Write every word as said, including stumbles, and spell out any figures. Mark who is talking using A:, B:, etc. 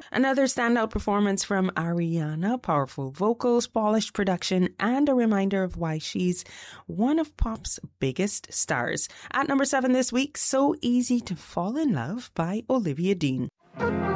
A: Another standout performance from Ariana, powerful vocals, polished production, and a reminder of why she's one of pop's biggest stars. At number seven this week, So Easy to Fall in Love by Olivia Dean.